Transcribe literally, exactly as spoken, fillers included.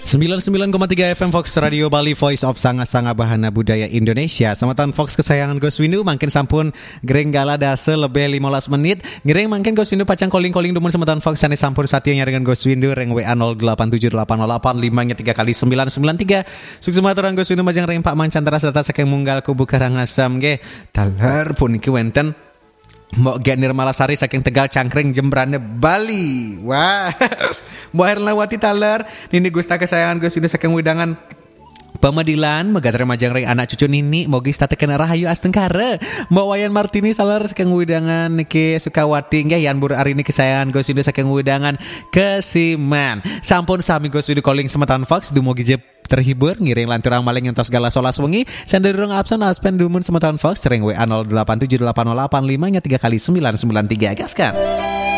sembilan puluh sembilan koma tiga F M Fox Radio Bali, Voice of Sanga-Sanga Bahana Budaya Indonesia. Samatan Fox kesayangan Gus Windu, mangkin sampun gereng gala dase lebih lima belas menit. Gereng mangkin Gus Windu pacang calling-calling dumun samatan Fox sane sampun satya nyarengan Gus Windu reng W A nol delapan tujuh delapan nol delapan lima nya tiga kali sembilan sembilan tiga. Sukses maturan Gus Windu majang reng Pak Mancantara serta saking munggal kubu Karangasem nggih. Taler pun iki wenten Mbok Gen Nirmalasari saking Tegal Cangkring Jembrane Bali. Wah. Mbok Herlawati taler nini Gusta kesayangan Gus Windu saking widangan Pemadilan megatare majang reng anak cucu nini mogi state kena rahayu astengkare. Mbak Wayan Martini saler saking widangan niki Sukawati nggih Yan Bur Arini kesayangan Gus Windu saking widangan Kesiman. Sampun sami Gus Windu calling semetan Fox dumugi je terhibur ngiring lanturang maling entos gala solas wengi sanderung absen aspen dumun semetan Fox reng W A nol delapan tujuh delapan nol delapan lima nya tiga kali sembilan sembilan tiga gaskan.